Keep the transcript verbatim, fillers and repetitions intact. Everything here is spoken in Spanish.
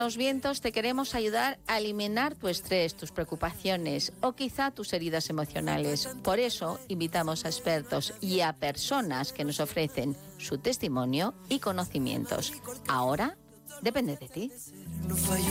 Los vientos te queremos ayudar a eliminar tu estrés, tus preocupaciones o quizá tus heridas emocionales. Por eso invitamos a expertos y a personas que nos ofrecen su testimonio y conocimientos. Ahora depende de ti. No fallo